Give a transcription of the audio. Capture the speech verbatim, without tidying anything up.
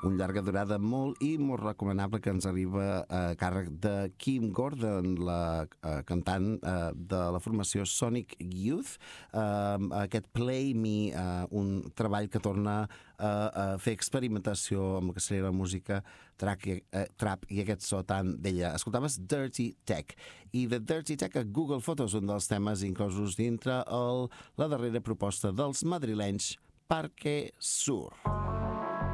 un llarga durada molt i molt recomanable que ens arriba a càrrec de Kim Gordon, la uh, cantant uh, de la formació Sonic Youth. Uh, aquest Play Me, uh, un treball que torna a, a fer experimentació amb el que seria la música track, uh, trap i aquest so tan d'ella. Escoltaves Dirty Tech, i de Dirty Tech a Google Photos, un dels temes inclosos dintre el, la darrera proposta dels madrilenys Parque Sur.